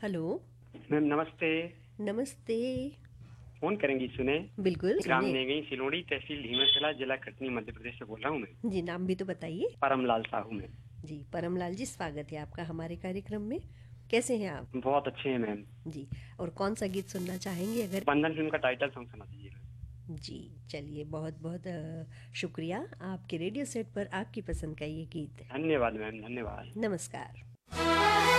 Hello. Ma'am नमस्ते। नमस्ते। Phone करेंगी सुने। बिल्कुल ग्राम सुने। नेगई सिलोड़ी तहसील धीमरसला जिला कटनी मध्य प्रदेश से बोल रहा हूँ मैं। जी, नाम भी तो बताइए। परमलाल साहू में। जी, परमलाल जी, स्वागत है आपका हमारे कार्यक्रम में। कैसे हैं आप? बहुत अच्छे हैं मैम। जी। और कौन सा गीत सुनना चाहेंगे अगर? बंधन फिल्म का टाइटल सॉन्ग सुना दीजिए मैम। जी, चलिए, बहुत बहुत शुक्रिया। आपके रेडियो सेट पर आपकी पसंद का ये गीत। धन्यवाद मैम, धन्यवाद। नमस्कार।